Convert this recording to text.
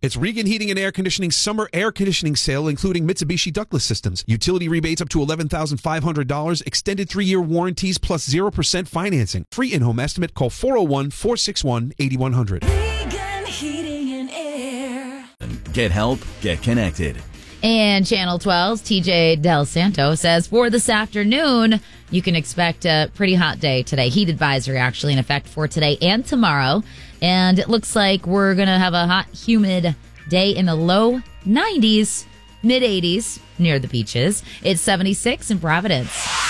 It's Regan Heating and Air Conditioning Summer Air Conditioning Sale, including Mitsubishi ductless systems. Utility rebates up to $11,500. Extended 3-year warranties plus 0% financing. Free in-home estimate. Call 401-461-8100. Regan Heating and Air. Get help, get connected. And Channel 12's TJ Del Santo says for this afternoon, you can expect a pretty hot day today. Heat advisory actually in effect for today and tomorrow. And it looks like we're going to have a hot, humid day in the low 90s, mid 80s near the beaches. It's 76 in Providence.